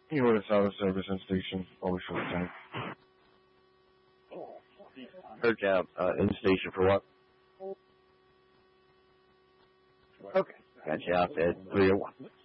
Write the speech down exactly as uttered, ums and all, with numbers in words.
You were out of service and station, always short time. Her job, uh, in station for what? Okay. Got you out there, three oh one.